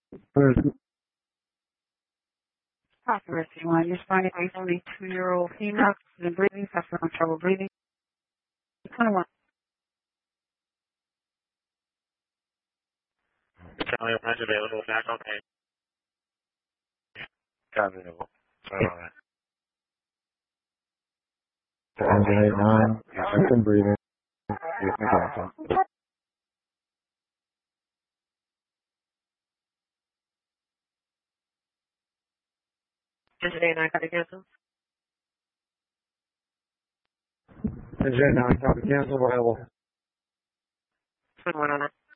Possibility one. You're finding a 22-year-old female in breathing, suffering from trouble breathing. 21. Charlie, one's available. Back okay. Available. Sorry about that. Engine 89, patient in breathing, with mechanical. Engine 89, got to cancel. Engine 89, copy cancel, available. 21 on it.